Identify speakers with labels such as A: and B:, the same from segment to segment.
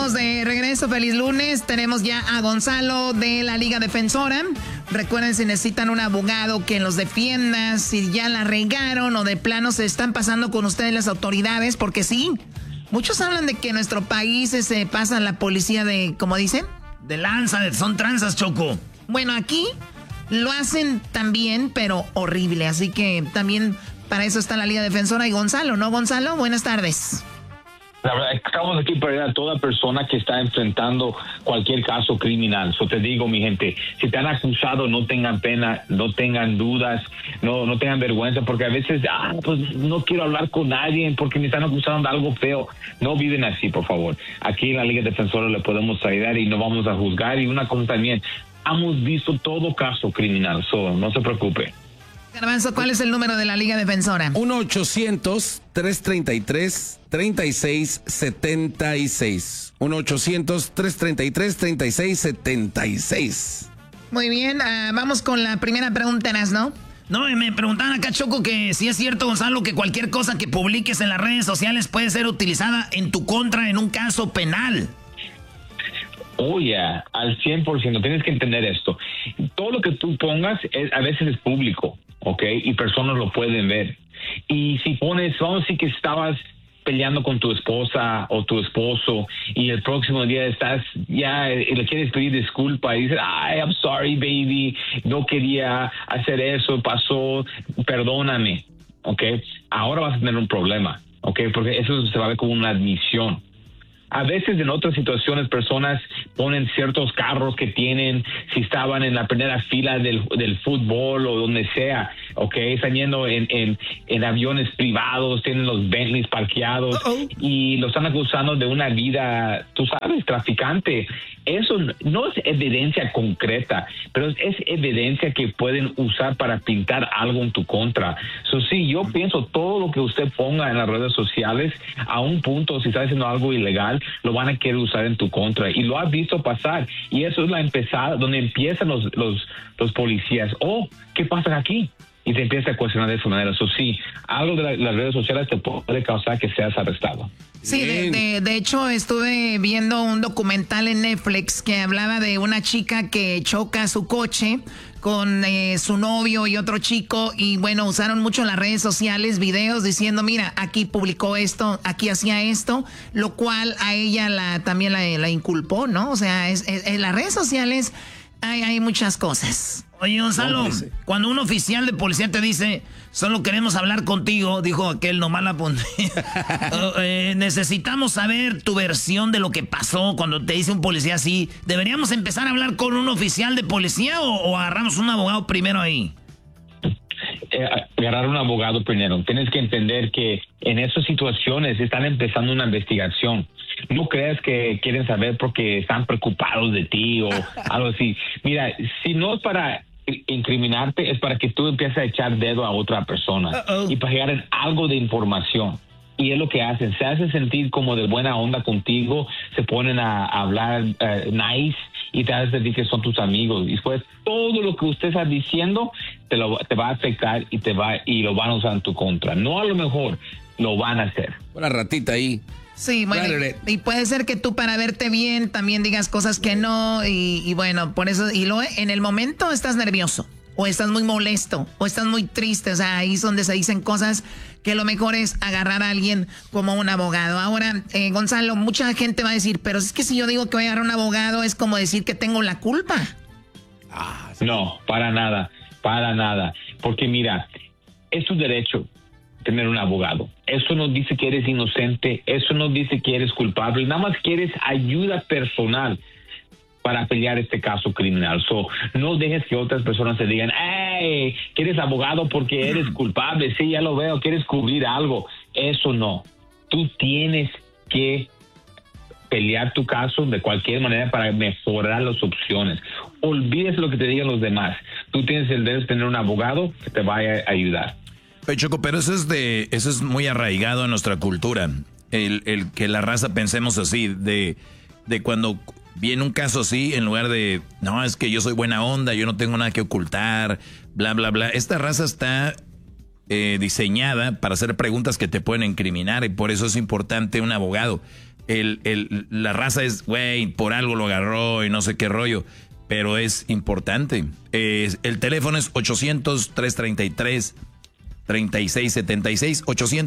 A: Estamos de regreso, feliz lunes. Tenemos ya a Gonzalo de la Liga Defensora. Recuerden, si necesitan un abogado que los defienda, si ya la regaron o de plano se están pasando con ustedes las autoridades, porque sí, muchos hablan de que en nuestro país se pasa la policía de, ¿cómo dicen?
B: De lanza, son tranzas, Choco.
A: Bueno, aquí lo hacen también, pero horrible. Así que también para eso está la Liga Defensora y Gonzalo, ¿no, Gonzalo? Buenas tardes.
C: La verdad, estamos aquí para ayudar a toda persona que está enfrentando cualquier caso criminal. So te digo, mi gente, si te han acusado, no tengan pena, no tengan dudas, no tengan vergüenza, porque a veces, pues no quiero hablar con nadie porque me están acusando de algo feo. No viven así, por favor. Aquí en la Liga Defensora le podemos ayudar y no vamos a juzgar. Y una cosa también, hemos visto todo caso criminal, no se preocupe.
A: Garbanzo, ¿cuál es el número de la Liga Defensora?
D: 1-800-333-3676. 1-800-333-3676.
A: Muy bien, vamos con la primera pregunta, ¿no?
B: No, me preguntaban acá, Choco, que si es cierto, Gonzalo, que cualquier cosa que publiques en las redes sociales puede ser utilizada en tu contra en un caso penal.
C: Oh, yeah, al 100%. Tienes que entender esto. Todo lo que tú pongas a veces es público, ¿ok? Y personas lo pueden ver. Y si pones, vamos a decir que estabas peleando con tu esposa o tu esposo y el próximo día estás ya y le quieres pedir disculpa y dices, I'm sorry, baby, no quería hacer eso, pasó, perdóname, ¿ok? Ahora vas a tener un problema, ¿ok? Porque eso se va a ver como una admisión. A veces en otras situaciones personas ponen ciertos carros que tienen, si estaban en la primera fila del fútbol o donde sea, ¿ok? Están yendo en aviones privados, tienen los Bentleys parqueados y lo están acusando de una vida, tú sabes, traficante. Eso no es evidencia concreta, pero es evidencia que pueden usar para pintar algo en tu contra. Sí, yo pienso todo lo que usted ponga en las redes sociales, a un punto, si está haciendo algo ilegal, lo van a querer usar en tu contra. Y lo has visto pasar. Y eso es la empezada, donde empiezan los policías. ¿Qué pasa aquí? Y te empieza a cuestionar de esa manera. Sí, algo de las redes sociales te puede causar que seas arrestado.
A: Sí, de hecho estuve viendo un documental en Netflix que hablaba de una chica que choca su coche con su novio y otro chico y bueno, usaron mucho las redes sociales videos diciendo, mira, aquí publicó esto, aquí hacía esto, lo cual a ella también la inculpó, ¿no? O sea, en las redes sociales hay muchas cosas.
B: Oye, Gonzalo, cuando un oficial de policía te dice, solo queremos hablar contigo, dijo aquel, nomás la apunté. Necesitamos saber tu versión de lo que pasó cuando te dice un policía así. ¿Deberíamos empezar a hablar con un oficial de policía o agarramos un abogado primero ahí?
C: Agarrar un abogado primero. Tienes que entender que en esas situaciones están empezando una investigación. No creas que quieren saber porque están preocupados de ti o algo así. Mira, si no es para incriminarte, es para que tú empieces a echar dedo a otra persona y para llegar en algo de información. Y es lo que hacen, se hacen sentir como de buena onda contigo, se ponen a hablar nice y te hacen sentir que son tus amigos. Y después todo lo que usted está diciendo te va a afectar y lo van a usar en tu contra. No, a lo mejor lo van a hacer.
D: Una ratita ahí.
A: Sí, bueno, y puede ser que tú para verte bien también digas cosas que no y bueno, por eso, y luego en el momento estás nervioso, o estás muy molesto, o estás muy triste, o sea, ahí es donde se dicen cosas que lo mejor es agarrar a alguien como un abogado. Ahora, Gonzalo, mucha gente va a decir, pero es que si yo digo que voy a agarrar a un abogado es como decir que tengo la culpa.
C: No, para nada, porque mira, es tu derecho tener un abogado. Eso no dice que eres inocente, eso no dice que eres culpable, nada más quieres ayuda personal para pelear este caso criminal. No dejes que otras personas te digan, hey, que eres abogado porque eres culpable, sí, ya lo veo, quieres cubrir algo. Eso no. Tú tienes que pelear tu caso de cualquier manera para mejorar las opciones. Olvídese lo que te digan los demás. Tú tienes el deber de tener un abogado que te vaya a ayudar.
E: Choco, pero eso es muy arraigado en nuestra cultura. El que la raza pensemos así, de cuando viene un caso así, en lugar de, no, es que yo soy buena onda, yo no tengo nada que ocultar, bla, bla, bla. Esta raza está diseñada para hacer preguntas que te pueden incriminar y por eso es importante un abogado. la raza es, güey, por algo lo agarró y no sé qué rollo. Pero es importante. El teléfono es 800-333-3676.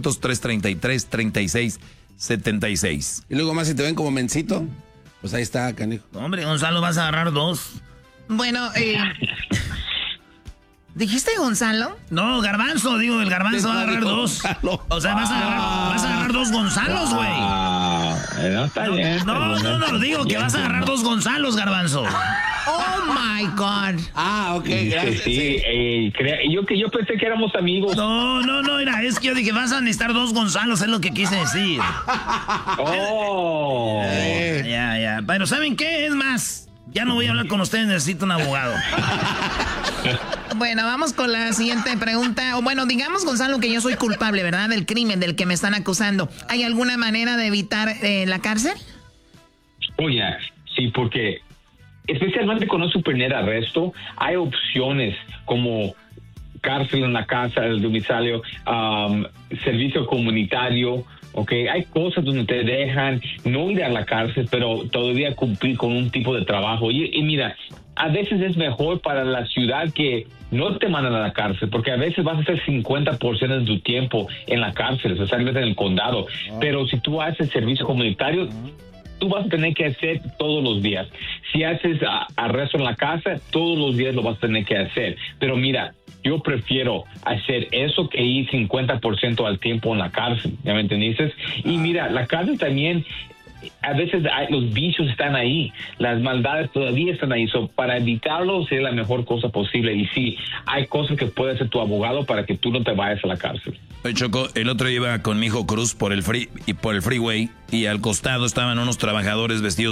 E: 800-333-3676.
D: Y luego más si te ven como mencito, pues ahí está, canijo.
B: Hombre, Gonzalo, vas a agarrar 2.
A: Bueno, ¿dijiste Gonzalo?
B: No, Garbanzo, digo, el Garbanzo va a agarrar 2. O sea, vas a agarrar 2 Gonzalos, güey.
C: No, está bien.
B: No, digo que vas a agarrar 2 Gonzalos, Garbanzo.
A: Oh my God.
D: Ok, gracias.
C: Sí, yo pensé que éramos amigos.
B: No, mira, es que yo dije, vas a necesitar 2 Gonzalos, es lo que quise decir.
C: Oh.
B: Ya. Pero ¿saben qué? Es más, ya no voy a hablar con ustedes, necesito un abogado.
A: Bueno, vamos con la siguiente pregunta. O bueno, digamos, Gonzalo, que yo soy culpable, ¿verdad? Del crimen del que me están acusando. ¿Hay alguna manera de evitar la cárcel?
C: Oye, sí, porque especialmente con un primer arresto, hay opciones como cárcel en la casa, el domicilio, servicio comunitario, ¿ok? Hay cosas donde te dejan no ir a la cárcel, pero todavía cumplir con un tipo de trabajo. Y mira, a veces es mejor para la ciudad que no te mandan a la cárcel, porque a veces vas a hacer 50% de tu tiempo en la cárcel, especialmente en el condado. Pero si tú haces servicio comunitario, tú vas a tener que hacer todos los días. Si haces arresto en la casa, todos los días lo vas a tener que hacer. Pero mira, yo prefiero hacer eso que ir 50% al tiempo en la cárcel, ¿ya me entendiste? Y mira, la cárcel también, a veces los vicios están ahí, las maldades todavía están ahí. Para evitarlo sería la mejor cosa posible. Y sí, hay cosas que puede hacer tu abogado para que tú no te vayas a la cárcel.
E: Oye, Choco, el otro iba con mi hijo Cruz por el freeway y al costado estaban unos trabajadores vestidos